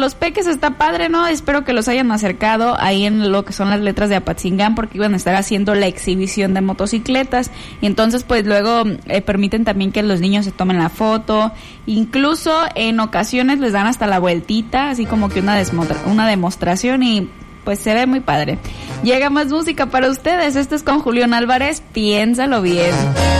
los peques está padre, ¿no? Espero que los hayan acercado ahí en lo que son las letras de Apatzingán, porque iban a estar haciendo la exhibición de motocicletas, y entonces pues luego permiten también que los niños se tomen la foto, incluso en ocasiones les dan hasta la vueltita, así como que una demostración, y pues se ve muy padre. Llega más música para ustedes, esto es con Julián Álvarez, piénsalo bien.